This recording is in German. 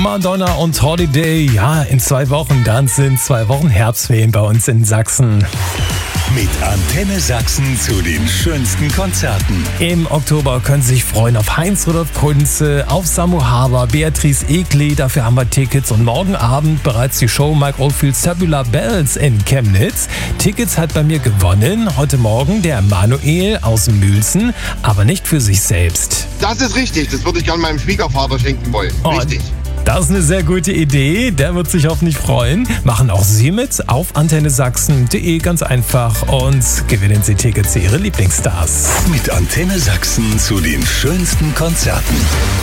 Madonna und Holiday. Ja, in 2 Wochen, dann sind 2 Wochen Herbstferien bei uns in Sachsen. Mit Antenne Sachsen zu den schönsten Konzerten. Im Oktober können Sie sich freuen auf Heinz-Rudolf Kunze, auf Samu Haber, Beatrice Egli, dafür haben wir Tickets. Und morgen Abend bereits die Show Mike Oldfields Tabular Bells in Chemnitz. Tickets hat bei mir gewonnen heute Morgen der Manuel aus Mülsen, aber nicht für sich selbst. Das ist richtig, das würde ich gerne meinem Schwiegervater schenken wollen. Richtig. Das ist eine sehr gute Idee, der wird sich hoffentlich freuen. Machen auch Sie mit auf antennesachsen.de, ganz einfach, und gewinnen Sie Tickets zu Ihren Lieblingsstars. Mit Antenne Sachsen zu den schönsten Konzerten.